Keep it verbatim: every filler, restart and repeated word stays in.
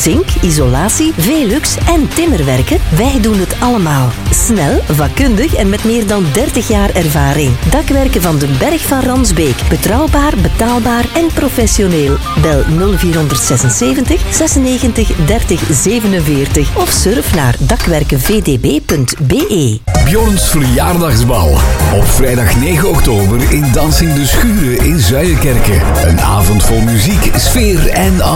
zink, isolatie, Velux en timmerwerken? Wij doen het allemaal. Snel, vakkundig en met meer dan dertig jaar ervaring. Dakwerken van den Berg van Ransbeek. Betrouwbaar, betaalbaar en professioneel. Bel nul vier zesenzeventig zesennegentig dertig zevenenveertig of surf naar dakwerken v d b punt b e. Bjorns verjaardagsbal. Op vrijdag negen oktober in Dansing de Schuren in Zuijenkerke. Een avond vol muziek, sfeer en